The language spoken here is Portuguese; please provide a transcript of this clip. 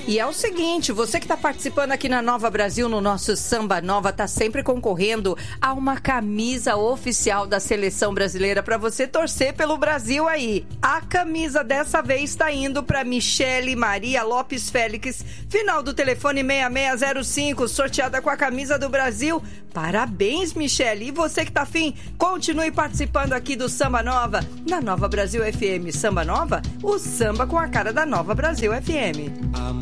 E é o seguinte, você que está participando aqui na Nova Brasil, no nosso Samba Nova, está sempre concorrendo a uma camisa oficial da Seleção Brasileira para você torcer pelo Brasil aí. A camisa dessa vez está indo para Michele Maria Lopes Félix, final do telefone 6605, sorteada com a camisa do Brasil. Parabéns, Michele. E você que tá afim, continue participando aqui do Samba Nova, na Nova Brasil FM. Samba Nova, o samba com a cara da Nova Brasil FM.